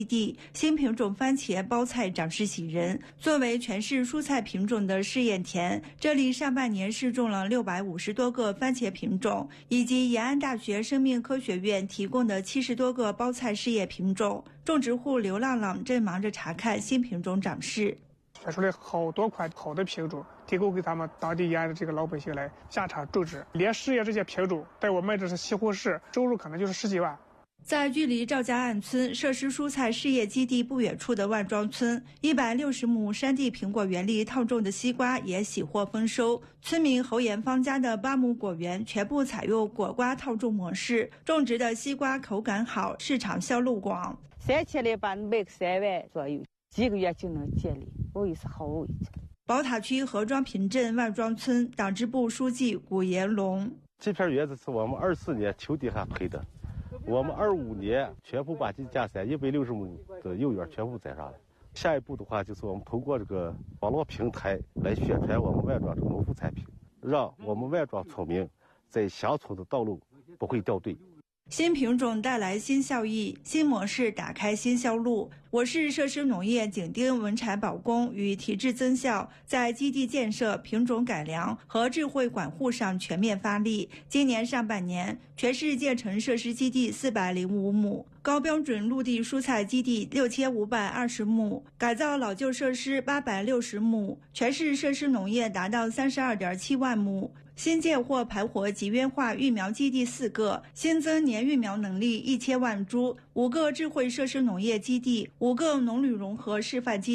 地新品种番茄、包菜长势喜人。作为全市蔬菜品种的试验田，这里上半年试种了650多个番茄品种，以及延安大学生命科学院提供的70多个包菜试验品种。种植户刘浪浪正忙着查看新品种长势。 选出来好多款好的品种，提供给咱们当地延安的这个老百姓来下场种植。连试验这些品种，在我们这是西湖市，收入可能就是10几万。 在距离赵家岸村设施蔬菜试验基地不远处的万庄村，160亩山地苹果园里套种的西瓜也喜获丰收。村民侯延芳家的8亩果园全部采用果瓜套种模式，种植的西瓜口感好，市场销路广。 3千来把卖个3万左右，几个月就能建立，位是好位置。 宝塔区何庄坪镇万庄村党支部书记古延龙： 这片园子是我们24年秋底下培的。我们25年全部把这家山160亩的幼园全部栽上来。下一步的话，就是我们通过这个网络平台来宣传我们万庄这个农副产品，让我们万庄村民在乡村的道路不会掉队。 新品种带来新效益，新模式打开新销路。我市设施农业紧盯文产保供与提质增效，在基地建设、品种改良和智慧管护上全面发力。今年上半年，全市建成设施基地405亩，高标准陆地蔬菜基地6520亩，改造老旧设施860亩，全市设施农业达到32.7万亩。新建或盘活集约化育苗基地4个，新增年育苗能力1000万株，5个智慧设施农业基地，5个农旅融合示范基地。